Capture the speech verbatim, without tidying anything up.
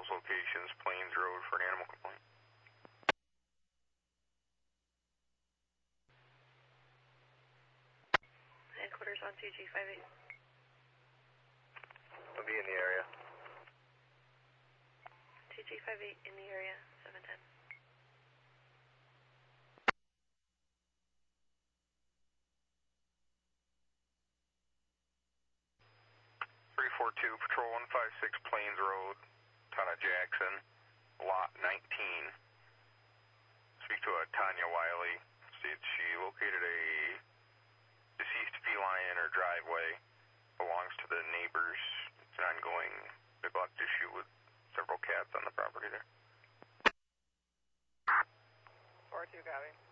locations, Plains Road, for an animal complaint. Headquarters on two G five eight. I'll be in the area. two G five eight in the area, seven ten. three four two, Patrol one five six, Plains Road, town of Jackson, lot nineteen. Speak to a Tanya Wiley. States she located a deceased feline in her driveway. Belongs to the neighbors. It's an ongoing neglect issue with several cats on the property there. four two, copy.